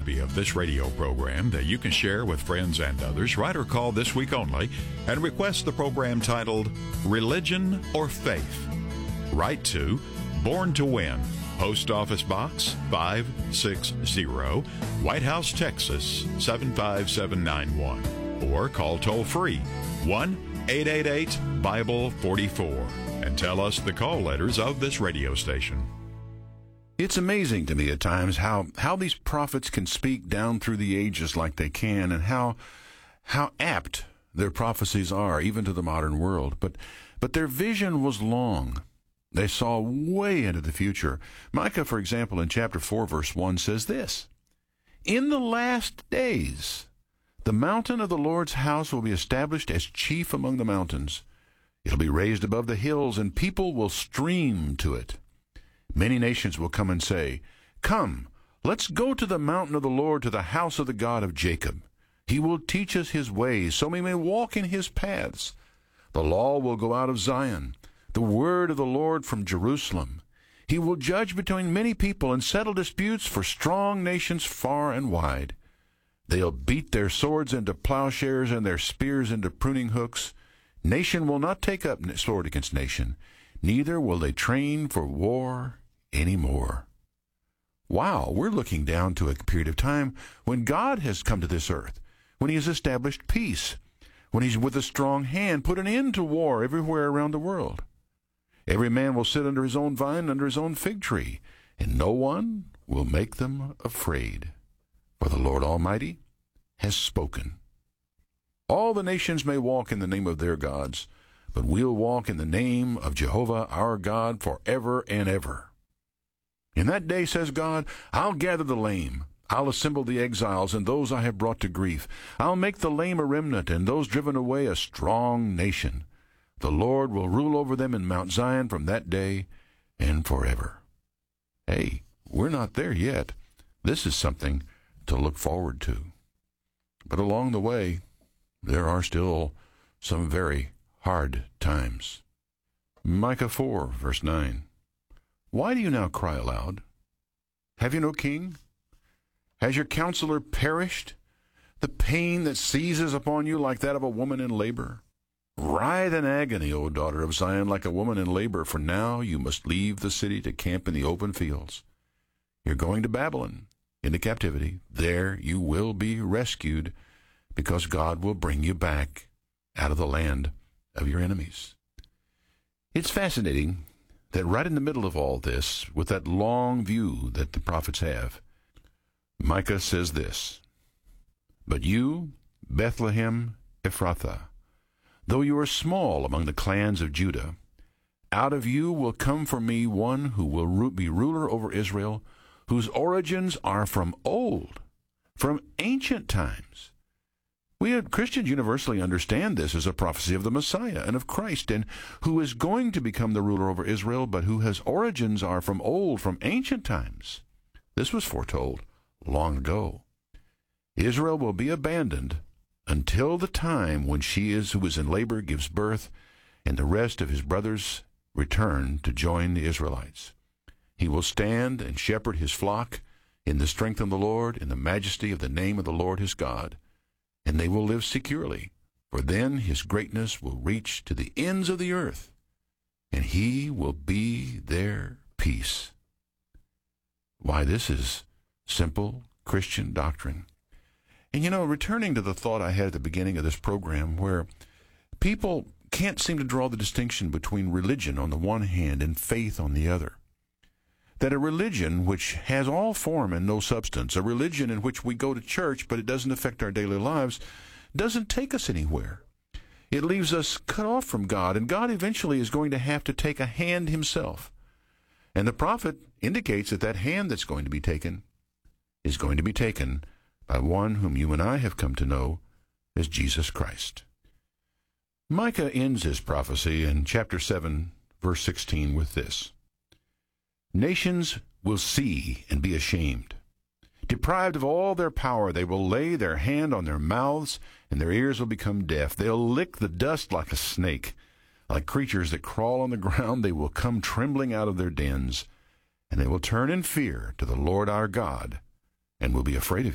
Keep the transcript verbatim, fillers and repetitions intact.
copy of this radio program that you can share with friends and others, write or call this week only and request the program titled Religion or Faith. Write to Born to Win, Post Office Box five sixty, White House, Texas seven five seven nine one, or call toll-free one eight eight eight Bible forty-four and tell us the call letters of this radio station. It's amazing to me at times how, how these prophets can speak down through the ages like they can, and how how apt their prophecies are, even to the modern world. But but their vision was long. They saw way into the future. Micah, for example, in chapter four, verse one, says this: "In the last days, the mountain of the Lord's house will be established as chief among the mountains. It'll be raised above the hills, and people will stream to it. Many nations will come and say, 'Come, let's go to the mountain of the Lord, to the house of the God of Jacob. He will teach us his ways, so we may walk in his paths. The law will go out of Zion, the word of the Lord from Jerusalem. He will judge between many people and settle disputes for strong nations far and wide. They'll beat their swords into plowshares and their spears into pruning hooks. Nation will not take up sword against nation, neither will they train for war anymore." Wow, we're looking down to a period of time when God has come to this earth, when he has established peace, when he's with a strong hand put an end to war everywhere around the world. Every man will sit under his own vine, under his own fig tree, and no one will make them afraid. For the Lord Almighty has spoken. All the nations may walk in the name of their gods, but we'll walk in the name of Jehovah our God forever and ever. In that day, says God, I'll gather the lame. I'll assemble the exiles and those I have brought to grief. I'll make the lame a remnant and those driven away a strong nation. The Lord will rule over them in Mount Zion from that day and forever. Hey, we're not there yet. This is something to look forward to. But along the way, there are still some very hard times. Micah four, verse nine. "Why do you now cry aloud? Have you no king? Has your counselor perished? The pain that seizes upon you like that of a woman in labor? Writhe in agony, O daughter of Zion, like a woman in labor, for now you must leave the city to camp in the open fields. You're going to Babylon, into captivity. There you will be rescued, because God will bring you back out of the land of your enemies." It's fascinating that right in the middle of all this, with that long view that the prophets have, Micah says this: "But you, Bethlehem Ephrathah, though you are small among the clans of Judah, out of you will come for me one who will be ruler over Israel, whose origins are from old, from ancient times." We as Christians universally understand this as a prophecy of the Messiah and of Christ, and who is going to become the ruler over Israel, but who his origins are from old, from ancient times. This was foretold long ago. Israel will be abandoned until the time when she is who is in labor gives birth, and the rest of his brothers return to join the Israelites. He will stand and shepherd his flock in the strength of the Lord, in the majesty of the name of the Lord his God, and they will live securely, for then his greatness will reach to the ends of the earth, and he will be their peace. Why, this is simple Christian doctrine. And you know, returning to the thought I had at the beginning of this program, where people can't seem to draw the distinction between religion on the one hand and faith on the other. That a religion which has all form and no substance, a religion in which we go to church but it doesn't affect our daily lives, doesn't take us anywhere. It leaves us cut off from God, and God eventually is going to have to take a hand himself. And the prophet indicates that that hand that's going to be taken is going to be taken by one whom you and I have come to know as Jesus Christ. Micah ends his prophecy in chapter seven, verse sixteen with this: "Nations will see and be ashamed. Deprived of all their power, they will lay their hand on their mouths, and their ears will become deaf. They'll lick the dust like a snake. Like creatures that crawl on the ground, they will come trembling out of their dens, and they will turn in fear to the Lord our God, and will be afraid of him.